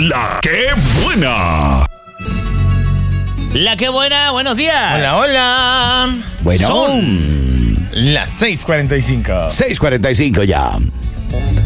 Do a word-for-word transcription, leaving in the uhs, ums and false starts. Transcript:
La que buena. La que buena, buenos días. Hola, hola. Bueno, Son Las seis cuarenta y cinco. seis cuarenta y cinco ya.